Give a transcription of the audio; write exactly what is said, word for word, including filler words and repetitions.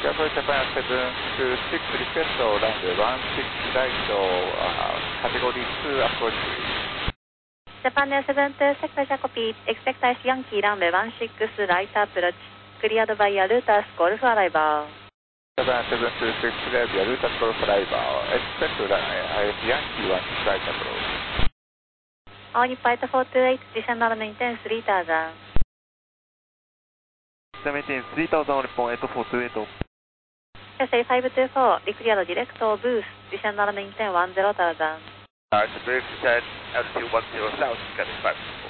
Japan Japan seven two six request runway one six right uh, category two approach. Japan Air seven two six, copy. Expect ice Yankee runway one six right approach. Cleared by Arutas Golf arrival. Japan seven two six cleared by Arutas Golf arrival. Expect ice Yankee one six right approach. All Flight four two eight, descend and maintain three thousand. Maintain three thousand on point four two eight. S A five two four, declare direct boost, descend and maintain one zero thousand. Alright, boost set altitude one zero south, Skyline five.